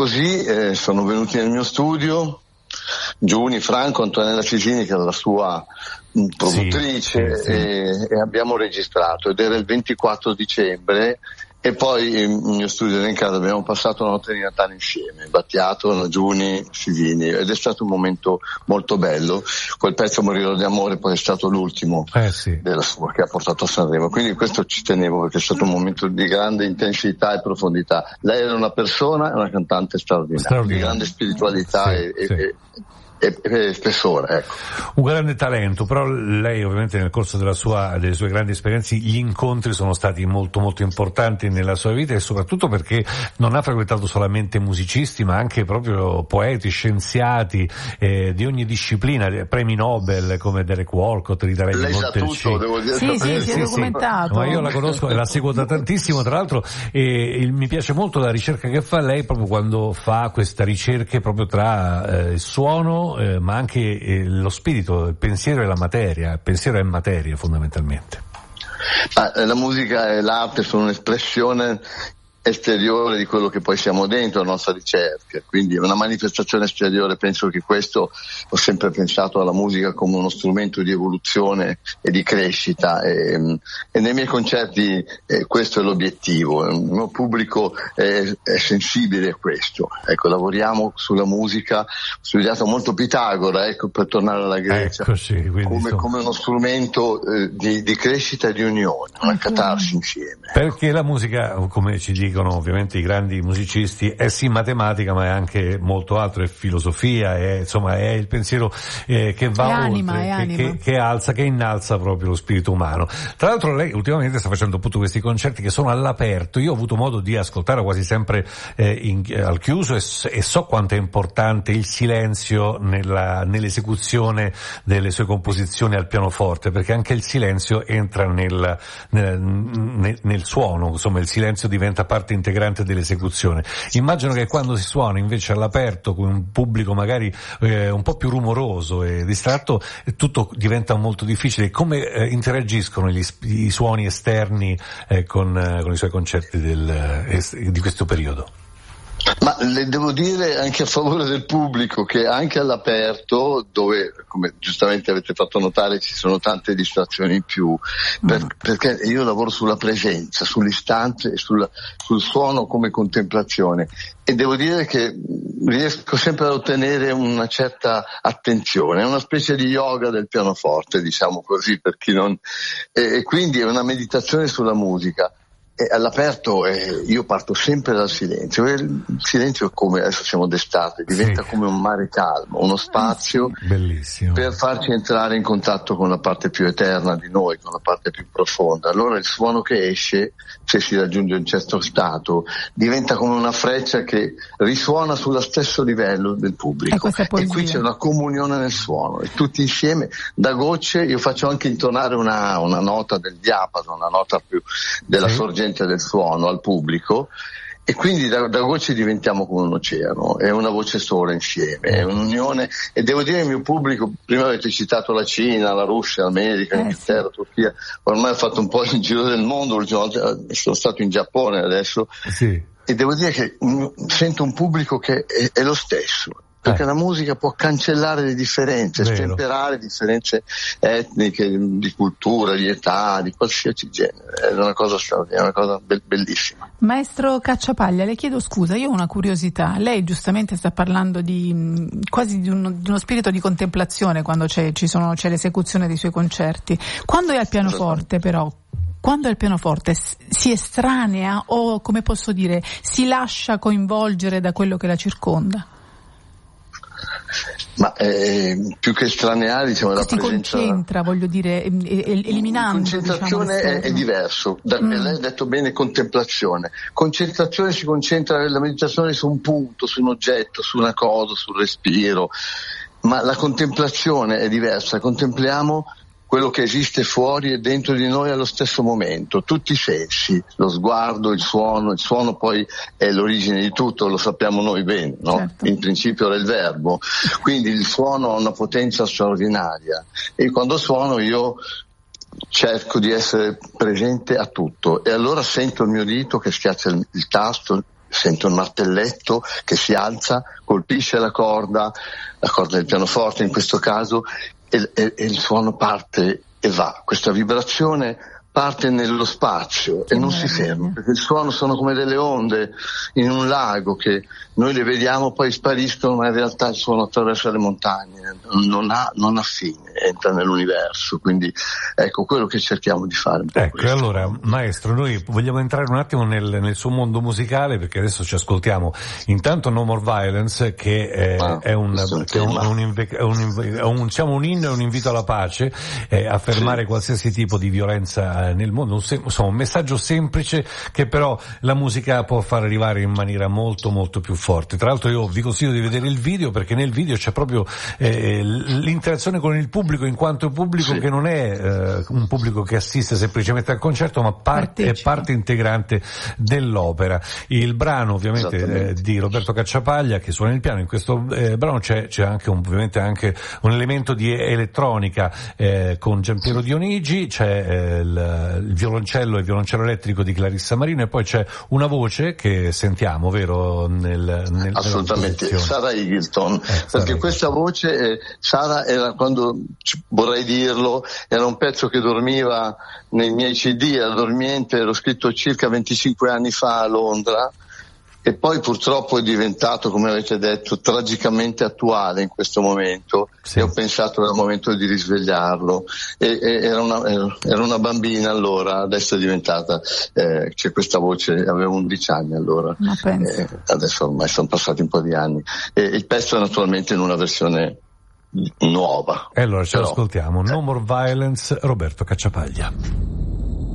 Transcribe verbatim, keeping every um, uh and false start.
così eh, sono venuti nel mio studio Giuni, Franco, Antonella Cisini, che era la sua mh, produttrice, sì, sì, sì. E, e abbiamo registrato, ed era il ventiquattro dicembre. E poi in mio studio in casa abbiamo passato la notte di Natale insieme, Battiato, Giuni, Cisini, ed è stato un momento molto bello. Quel pezzo Morirò di amore poi è stato l'ultimo eh sì. della sua, che ha portato a Sanremo, quindi questo ci tenevo perché è stato un momento di grande intensità e profondità. Lei era una persona e una cantante straordinaria, straordinaria. di grande spiritualità sì, e, sì. e e, e spessore, ecco. Un grande talento, però lei ovviamente nel corso della sua, delle sue grandi esperienze gli incontri sono stati molto molto importanti nella sua vita, e soprattutto perché non ha frequentato solamente musicisti ma anche proprio poeti, scienziati eh, di ogni disciplina, premi Nobel come Derek Walcott, Rita Leigh Lei sa tutto, devo dire. Sì, sì, eh, si è sì, documentato. Sì. Ma io la conosco e la seguo da tantissimo, tra l'altro e, e mi piace molto la ricerca che fa lei proprio quando fa questa ricerca proprio tra eh, il suono Eh, ma anche eh, lo spirito, il pensiero e la materia. Il pensiero è materia fondamentalmente. Ah, la musica e l'arte sono un'espressione esteriore di quello che poi siamo dentro la nostra ricerca, quindi è una manifestazione esteriore. Penso che questo, ho sempre pensato alla musica come uno strumento di evoluzione e di crescita, e, e nei miei concerti eh, questo è l'obiettivo. Il mio pubblico è, è sensibile a questo, ecco, lavoriamo sulla musica, ho studiato molto Pitagora, ecco, per tornare alla Grecia, Eccoci, come, so... come uno strumento eh, di, di crescita e di unione, una catarsi insieme. Perché la musica, come ci dicono ovviamente i grandi musicisti, è sì matematica ma è anche molto altro, è filosofia, è, insomma è il pensiero eh, che va è oltre, anima, è che, anima. Che, che alza, che innalza proprio lo spirito umano. Tra l'altro lei ultimamente sta facendo appunto questi concerti che sono all'aperto. Io ho avuto modo di ascoltare quasi sempre eh, in, eh, al chiuso, e, e so quanto è importante il silenzio nella, nell'esecuzione delle sue composizioni al pianoforte, perché anche il silenzio entra nel, nel, nel, nel suono, insomma il silenzio diventa parte integrante dell'esecuzione. Immagino che quando si suona invece all'aperto con un pubblico magari eh, un po' più rumoroso e distratto, tutto diventa molto difficile. Come eh, interagiscono gli, i suoni esterni eh, con, eh, con i suoi concerti del, eh, di questo periodo? Ma le devo dire anche a favore del pubblico che anche all'aperto, dove come giustamente avete fatto notare ci sono tante distrazioni in più, per, perché io lavoro sulla presenza, sull'istante e sul, sul suono come contemplazione, e devo dire che riesco sempre ad ottenere una certa attenzione, è una specie di yoga del pianoforte, diciamo così, per chi non, e, e quindi è una meditazione sulla musica. E all'aperto eh, io parto sempre dal silenzio, e il silenzio è come, adesso siamo d'estate, diventa sì. come un mare calmo, uno spazio bellissimo per farci entrare in contatto con la parte più eterna di noi, con la parte più profonda. Allora il suono che esce, se si raggiunge un certo stato, diventa come una freccia che risuona sullo stesso livello del pubblico, e, e qui c'è una comunione nel suono, e tutti insieme da gocce io faccio anche intonare una, una nota del diapaso, una nota più della sì. sorgente del suono al pubblico, e quindi da, da gocce diventiamo come un oceano, è una voce sola insieme, è un'unione. E devo dire il mio pubblico, prima avete citato la Cina, la Russia, l'America, l'Inghilterra, la Turchia, ormai ho fatto un po' il giro del mondo, l'ultima volta sono stato in Giappone adesso, sì. e devo dire che sento un pubblico che è, è lo stesso, perché eh. la musica può cancellare le differenze, Vero. stemperare differenze etniche, di cultura, di età, di qualsiasi genere. È una cosa straordinaria, è una cosa be- bellissima. Maestro Cacciapaglia, le chiedo scusa, io ho una curiosità. Lei giustamente sta parlando di quasi di uno, di uno spirito di contemplazione quando c'è, ci sono, c'è l'esecuzione dei suoi concerti. Quando è al pianoforte però, quando è al pianoforte si estranea o, come posso dire, si lascia coinvolgere da quello che la circonda? Ma eh, più che estraneare, diciamo, la si presenza... concentra, voglio dire, eliminando. Concentrazione diciamo, è, è diverso. Da, mm. Lei ha detto bene contemplazione. Concentrazione si concentra la meditazione su un punto, su un oggetto, su una cosa, sul respiro. Ma la contemplazione è diversa. Contempliamo quello che esiste fuori e dentro di noi allo stesso momento, tutti i sensi, lo sguardo, il suono, il suono poi è l'origine di tutto, lo sappiamo noi bene, no? Certo. In principio era il verbo, quindi il suono ha una potenza straordinaria, e quando suono io cerco di essere presente a tutto, e allora sento il mio dito che schiaccia il, il tasto, sento il martelletto che si alza, colpisce la corda, la corda del pianoforte in questo caso, e, e, e il suono parte e va. Questa vibrazione parte nello spazio e non si ferma, perché il suono sono come delle onde in un lago che noi le vediamo, poi spariscono, ma in realtà il suono attraversa le montagne, non ha, non ha fine, entra nell'universo. Quindi ecco quello che cerchiamo di fare. Ecco, questo. Allora maestro, noi vogliamo entrare un attimo nel, nel suo mondo musicale, perché adesso ci ascoltiamo intanto No More Violence, che è, ah, è un, che è un, un, inve- un, un, diciamo un inno e un invito alla pace, eh, a fermare sì. qualsiasi tipo di violenza nel mondo, un, sem- insomma, un messaggio semplice che però la musica può far arrivare in maniera molto molto più forte. Tra l'altro io vi consiglio di vedere il video, perché nel video c'è proprio eh, l'interazione con il pubblico, in quanto pubblico sì. che non è eh, un pubblico che assiste semplicemente al concerto, ma parte, è parte integrante dell'opera. Il brano ovviamente eh, di Roberto Cacciapaglia, che suona il piano, in questo eh, brano c'è, c'è anche un, ovviamente anche un elemento di elettronica eh, con Giampiero Dionigi, c'è eh, il il violoncello e il violoncello elettrico di Clarissa Marino, e poi c'è una voce che sentiamo, vero? Nel, nel, Assolutamente, Sarah Eagleton, eh, perché Sarah. Questa voce, eh, Sarah era, quando vorrei dirlo, era un pezzo che dormiva nei miei C D, era dormiente, l'ho scritto circa venticinque anni fa a Londra, e poi purtroppo è diventato, come avete detto, tragicamente attuale in questo momento, sì. e ho pensato era il momento di risvegliarlo. E, e era, una, era una bambina allora, adesso è diventata, eh, c'è questa voce, avevo undici anni allora, eh, adesso ormai sono passati un po' di anni, e il pezzo è naturalmente in una versione nuova. E allora ce Però, lo ascoltiamo, eh. No More Violence, Roberto Cacciapaglia.